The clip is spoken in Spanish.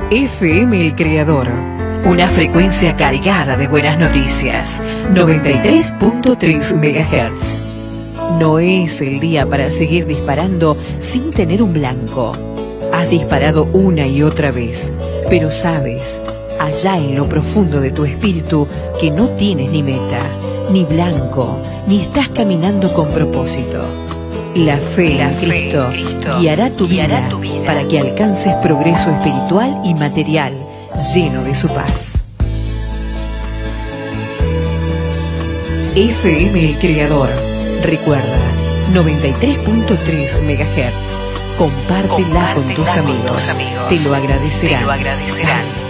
FM El Creador, una frecuencia cargada de buenas noticias. 93.3 MHz. No es el día para seguir disparando sin tener un blanco. Has disparado una y otra vez, pero sabes, allá en lo profundo de tu espíritu, que no tienes ni meta, ni blanco, ni estás caminando con propósito. La fe en Cristo guiará tu vida para que alcances progreso espiritual y material lleno de su paz. FM El Creador. Recuerda, 93.3 MHz. Compártela con tus amigos. Te lo agradecerán.